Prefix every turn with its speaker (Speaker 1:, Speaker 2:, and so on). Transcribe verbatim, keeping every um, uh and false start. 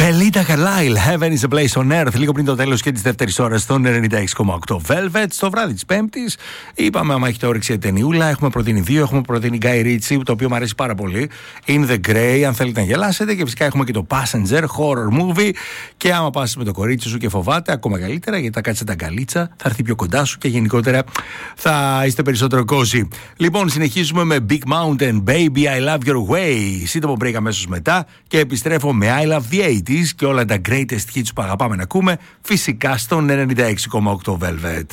Speaker 1: Belinda Carlisle, Heaven is a Place on Earth. Λίγο πριν το τέλος και της δεύτερης ώρας στον ενενήντα έξι κόμμα οκτώ Velvet. Στο βράδυ της Πέμπτης, είπαμε, άμα έχετε όρεξη για ταινιούλα, έχουμε προτείνει δύο. Έχουμε προτείνει Guy Ritchie, το οποίο μου αρέσει πάρα πολύ. In the Grey, αν θέλετε να γελάσετε. Και φυσικά έχουμε και το Passenger, horror movie. Και άμα πας με το κορίτσι σου και φοβάται, ακόμα καλύτερα, γιατί θα κάτσει τα αγκαλίτσα, θα έρθει πιο κοντά σου και γενικότερα θα είστε περισσότερο cozy. Λοιπόν, συνεχίζουμε με Big Mountain, Baby I Love Your Way. Σύντομο break αμέσως μετά και επιστρέφω με I Love the ογδόντα και όλα τα greatest hits που αγαπάμε να ακούμε, φυσικά στον ενενήντα έξι κόμμα οκτώ Velvet.